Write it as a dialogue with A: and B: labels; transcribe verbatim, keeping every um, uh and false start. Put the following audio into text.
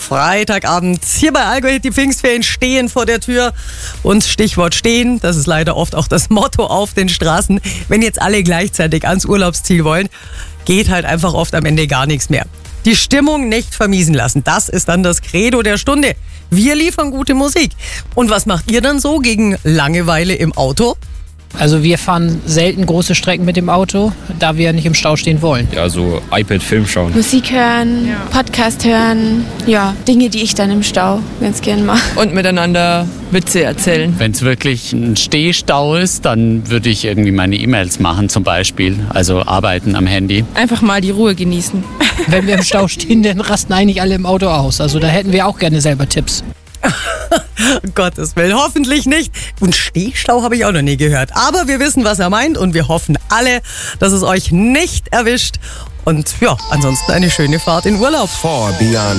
A: Freitagabend. Hier bei Allgäu, die Pfingstferien stehen vor der Tür. Und Stichwort stehen, das ist leider oft auch das Motto auf den Straßen. Wenn jetzt alle gleichzeitig ans Urlaubsziel wollen, geht halt einfach oft am Ende gar nichts mehr. Die Stimmung nicht vermiesen lassen, das ist dann das Credo der Stunde. Wir liefern gute Musik. Und was macht ihr dann so gegen Langeweile im Auto?
B: Also wir fahren selten große Strecken mit dem Auto, da wir nicht im Stau stehen wollen.
C: Ja, so iPad-Film schauen.
D: Musik hören, ja. Podcast hören, ja, Dinge, die ich dann im Stau ganz gern mache.
E: Und miteinander Witze erzählen.
F: Wenn es wirklich ein Stehstau ist, dann würde ich irgendwie meine E-Mails machen zum Beispiel, also arbeiten am Handy.
E: Einfach mal die Ruhe genießen.
B: Wenn wir im Stau stehen, dann rasten eigentlich alle im Auto aus. Also da hätten wir auch gerne selber Tipps.
A: Um Gottes Willen, hoffentlich nicht. Und Stehstau habe ich auch noch nie gehört. Aber wir wissen, was er meint und wir hoffen alle, dass es euch nicht erwischt. Und ja, ansonsten eine schöne Fahrt in Urlaub.
G: Far Beyond